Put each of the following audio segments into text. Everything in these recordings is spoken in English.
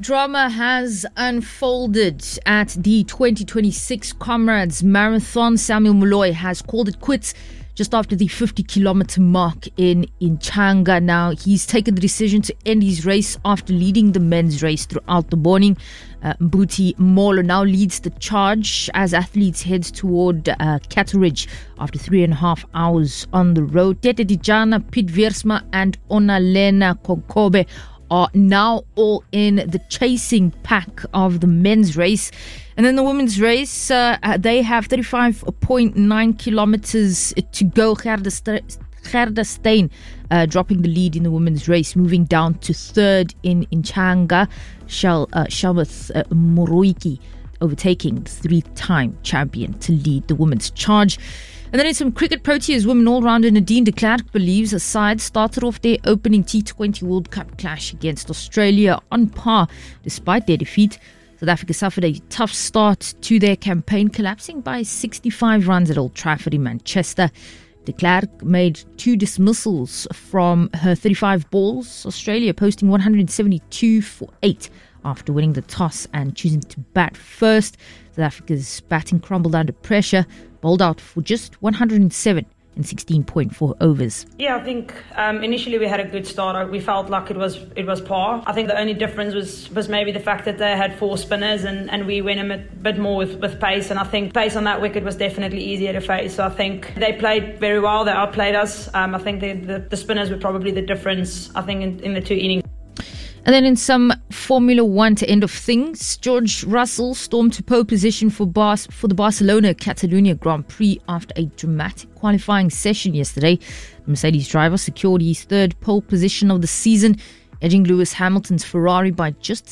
drama has unfolded at the 2026 Comrades Marathon. Samuel Moloi has called it quits just after the 50-kilometer mark in Inchanga. Now, he's taken the decision to end his race after leading the men's race throughout the morning. Mbuti Molo now leads the charge as athletes head toward Cattle Ridge after 3.5 hours on the road. Tete Dijana, Piet Veersma and Onalena Konkobe are now all in the chasing pack of the men's race. And then the women's race, they have 35.9 kilometers to go. Gerda Steyn dropping the lead in the women's race, moving down to third in Inchanga. Shalmath Muruiki overtaking the three-time champion to lead the women's charge. And then in some cricket, Proteas women all-rounder Nadine de Klerk believes her side started off their opening T20 World Cup clash against Australia on par despite their defeat. South Africa suffered a tough start to their campaign, collapsing by 65 runs at Old Trafford in Manchester. De Klerk made 2 dismissals from her 35 balls, Australia posting 172 for 8 after winning the toss and choosing to bat first. South Africa's batting crumbled under pressure, bowled out for just 107 in 16.4 overs. Yeah, I think initially we had a good start. We felt like it was par. I think the only difference was maybe the fact that they had 4 spinners and we went a bit more with pace. And I think pace on that wicket was definitely easier to face. So I think they played very well. They outplayed us. I think the spinners were probably the difference, I think, in the 2 innings. And then in some Formula One to end of things, George Russell stormed to pole position for the Barcelona Catalunya Grand Prix after a dramatic qualifying session yesterday. The Mercedes driver secured his 3rd pole position of the season, edging Lewis Hamilton's Ferrari by just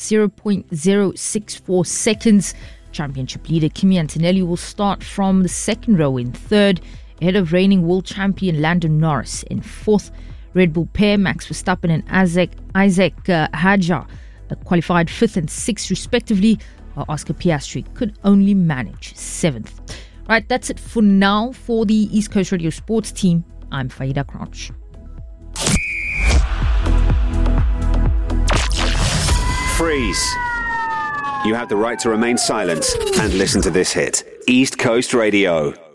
0.064 seconds. Championship leader Kimi Antonelli will start from the 2nd row in 3rd, ahead of reigning world champion Lando Norris in 4th. Red Bull pair Max Verstappen and Isaac Hadjar qualified 5th and 6th respectively, while Oscar Piastri could only manage 7th. Right, that's it for now for the East Coast Radio Sports team. I'm Faida Crouch. Freeze. You have the right to remain silent and listen to this hit. East Coast Radio.